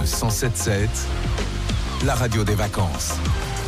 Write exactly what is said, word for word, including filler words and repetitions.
le cent sept sept, la radio des vacances.